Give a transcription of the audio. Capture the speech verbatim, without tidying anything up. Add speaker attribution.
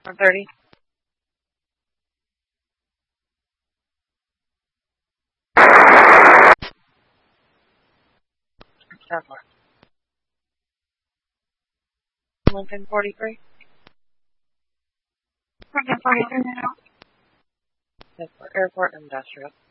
Speaker 1: one thirty. Lincoln forty-three.
Speaker 2: Lincoln forty-three now.
Speaker 1: Yes, for Airport Industrial.